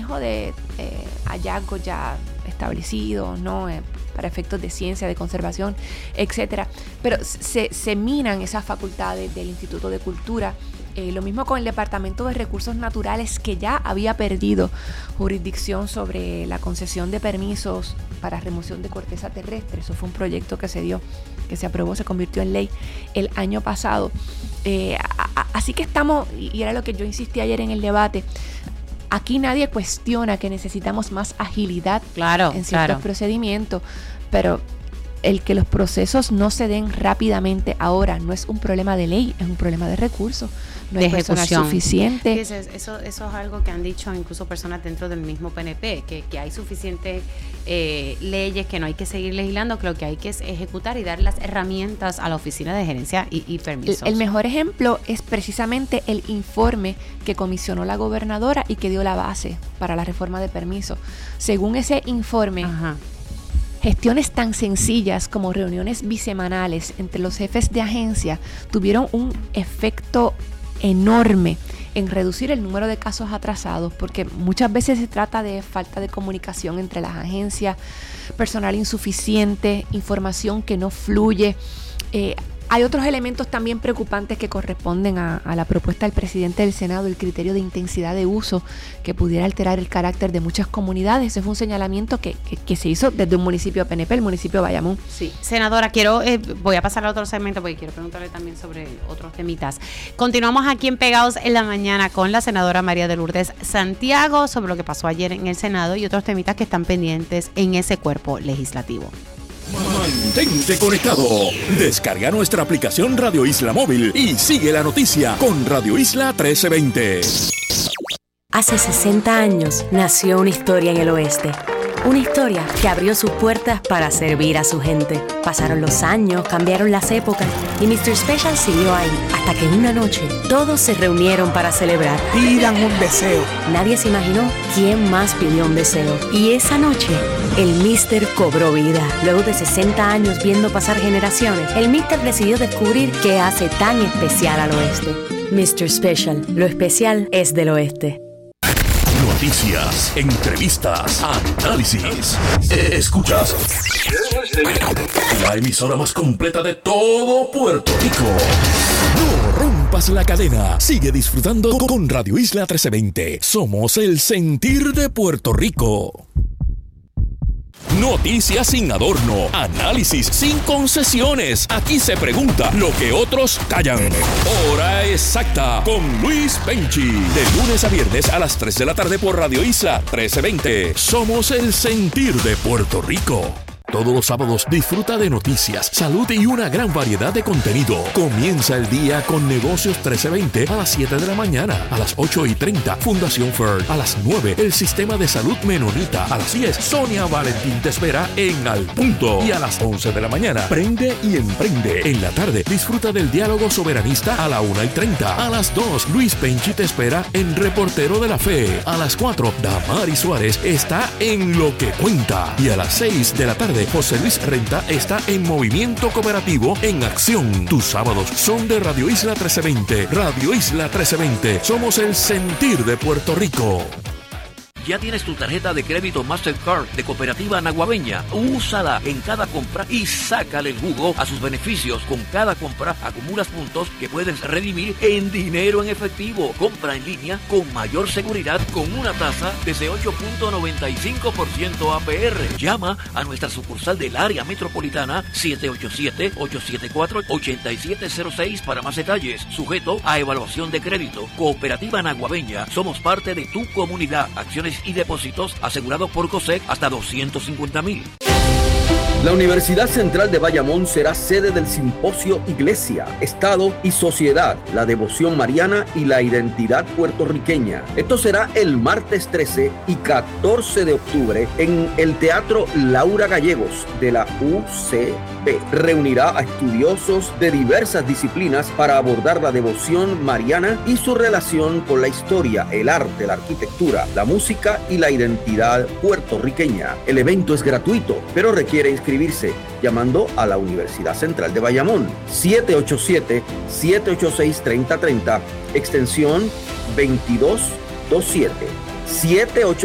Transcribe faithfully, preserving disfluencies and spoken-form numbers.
manejo de eh, hallazgos ya establecidos, ¿no? Eh, para efectos de ciencia, de conservación, etcétera. Pero se, se minan esas facultades del Instituto de Cultura. Eh, lo mismo con el Departamento de Recursos Naturales, que ya había perdido jurisdicción sobre la concesión de permisos para remoción de corteza terrestre. Eso fue un proyecto que se dio, que se aprobó, se convirtió en ley el año pasado. Eh, a, a, así que estamos, y era lo que yo insistí ayer en el debate, aquí nadie cuestiona que necesitamos más agilidad claro, en ciertos claro. procedimientos, pero el que los procesos no se den rápidamente ahora no es un problema de ley, es un problema de recursos. No hay personal suficiente. Eso, eso, eso es algo que han dicho incluso personas dentro del mismo P N P, que, que hay suficientes eh, leyes, que no hay que seguir legislando, que lo que hay que es ejecutar y dar las herramientas a la Oficina de Gerencia y, y Permisos. El, el mejor ejemplo es precisamente el informe que comisionó la gobernadora y que dio la base para la reforma de permisos. Según ese informe, Ajá. gestiones tan sencillas como reuniones bisemanales entre los jefes de agencia tuvieron un efecto enorme en reducir el número de casos atrasados, porque muchas veces se trata de falta de comunicación entre las agencias, personal insuficiente, información que no fluye. Eh, Hay otros elementos también preocupantes que corresponden a, a la propuesta del presidente del Senado, el criterio de intensidad de uso que pudiera alterar el carácter de muchas comunidades. Ese fue un señalamiento que, que, que se hizo desde un municipio P N P, el municipio de Bayamón. Sí, senadora, quiero eh, voy a pasar a otro segmento porque quiero preguntarle también sobre otros temitas. Continuamos aquí en Pegados en la Mañana con la senadora María de Lourdes Santiago sobre lo que pasó ayer en el Senado y otros temitas que están pendientes en ese cuerpo legislativo. Mantente conectado. Descarga nuestra aplicación Radio Isla Móvil y sigue la noticia con Radio Isla trece veinte. Hace sesenta años nació una historia en el oeste. Una historia que abrió sus puertas para servir a su gente. Pasaron los años, cambiaron las épocas y mister Special siguió ahí. Hasta que en una noche todos se reunieron para celebrar. Pidan un deseo. Nadie se imaginó quién más pidió un deseo. Y esa noche, el mister cobró vida. Luego de sesenta años viendo pasar generaciones, el mister decidió descubrir qué hace tan especial al oeste. mister Special, lo especial es del oeste. Noticias, entrevistas, análisis. Escuchas la emisora más completa de todo Puerto Rico. No rompas la cadena. Sigue disfrutando con Radio Isla trece veinte. Somos el sentir de Puerto Rico. Noticias sin adorno, análisis sin concesiones. Aquí se pregunta lo que otros callan. Hora exacta con Luis Penchi. De lunes a viernes a las tres de la tarde por Radio Isla trece veinte. Somos el sentir de Puerto Rico. Todos los sábados disfruta de noticias, salud y una gran variedad de contenido. Comienza el día con Negocios trece veinte a las siete de la mañana. A las ocho y treinta, Fundación Ferd. A las nueve, el Sistema de Salud Menonita. A las diez, Sonia Valentín te espera en Al Punto. Y a las once de la mañana, Prende y Emprende. En la tarde, disfruta del diálogo soberanista a la una y treinta. A las dos, Luis Penchi te espera en Reportero de la Fe. A las cuatro, Damari Suárez está en Lo que Cuenta. Y a las seis de la tarde, José Luis Renta está en Movimiento Cooperativo en Acción. Tus sábados son de Radio Isla trece veinte. Radio Isla trece veinte. Somos el sentir de Puerto Rico. ¿Ya tienes tu tarjeta de crédito Mastercard de Cooperativa Naguabeña? Úsala en cada compra y sácale el jugo a sus beneficios. Con cada compra acumulas puntos que puedes redimir en dinero en efectivo. Compra en línea con mayor seguridad con una tasa desde ocho punto noventa y cinco por ciento A P R. Llama a nuestra sucursal del área metropolitana siete ocho siete, ocho siete cuatro, ocho siete cero seis para más detalles. Sujeto a evaluación de crédito. Cooperativa Naguabeña. Somos parte de tu comunidad. Acciones y depósitos asegurados por COSEC hasta doscientos cincuenta mil. La Universidad Central de Bayamón será sede del simposio Iglesia, Estado y Sociedad, la devoción mariana y la identidad puertorriqueña. Esto será el martes trece y catorce de octubre en el Teatro Laura Gallegos de la U C B. Reunirá a estudiosos de diversas disciplinas para abordar la devoción mariana y su relación con la historia, el arte, la arquitectura, la música y la identidad puertorriqueña. El evento es gratuito, pero requiere inscribirse llamando a la Universidad Central de Bayamón siete ocho siete, siete ocho seis, tres cero tres cero, extensión veintidós veintisiete, siete ocho